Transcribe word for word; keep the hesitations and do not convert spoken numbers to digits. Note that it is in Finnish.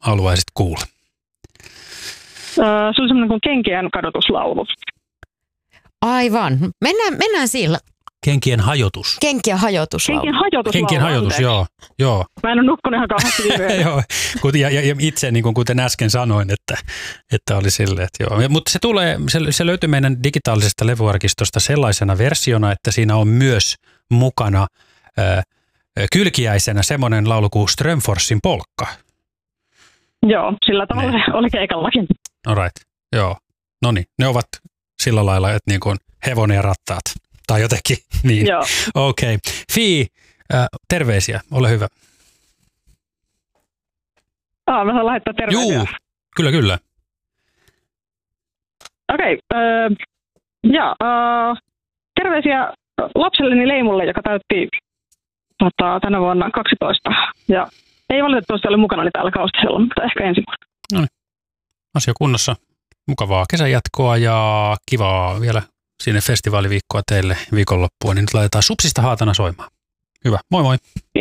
haluaisit kuulla? Öö, se oli semmoinen kuin Kenkien kadotuslaulu. Aivan. Mennään, mennään sillä. Kenkien hajotus. Kenkien hajotuslaulu. Kenkien hajotuslaulu. Kenkien hajotus, joo. joo. Mä en ole nukkunut ihan kauheasti viime joo, ja, ja, ja itse, niin kuin kuten äsken sanoin, että, että oli silleen, että joo. Mutta se tulee, se, se löytyy meidän digitaalisesta levyarkistosta sellaisena versiona, että siinä on myös mukana äh, kylkiäisenä semmoinen laulu kuin Strömforsin polkka. Joo, sillä tavalla ne oli keikallakin. All right, joo. No niin, ne ovat sillä lailla, että niin kuin hevonen ja rattaat. Tai jotenkin, niin. Joo. Okei. Okay. Fii, äh, terveisiä, ole hyvä. Aa, mä saan lähettää terveisiä. Juu, kyllä, kyllä. Okei, okay, äh, ja äh, terveisiä lapselleni Leimulle, joka täytti tota, tänä vuonna kaksitoista. Ja ei valitettavasti ole mukana täällä kaustisella, mutta ehkä ensi vuonna. No niin, asia kunnossa. Mukavaa kesänjatkoa ja kivaa vielä sinne festivaaliviikkoa teille viikonloppuun. Niin nyt laitetaan Supsista Haatana soimaan. Hyvä, moi moi.